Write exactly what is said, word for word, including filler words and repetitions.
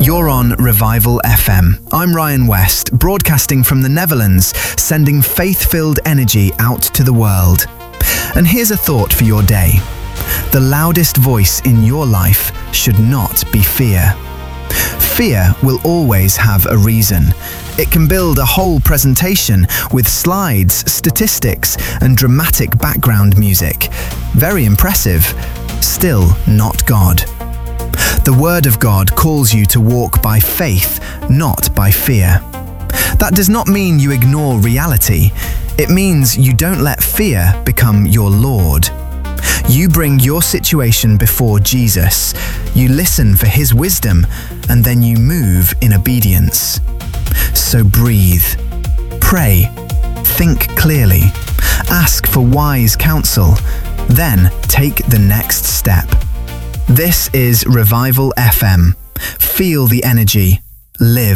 You're on Revival F M. I'm Ryan West, broadcasting from the Netherlands, sending faith-filled energy out to the world. And here's a thought for your day. The loudest voice in your life should not be fear. Fear will always have a reason. It can build a whole presentation with slides, statistics, and dramatic background music. Very impressive. Still not God. The Word of God calls you to walk by faith, not by fear. That does not mean you ignore reality. It means you don't let fear become your Lord. You bring your situation before Jesus. You listen for His wisdom, and then you move in obedience. So breathe. Pray. Think clearly. Ask for wise counsel. Then take the next step. This is Revival F M. Feel the energy. Live.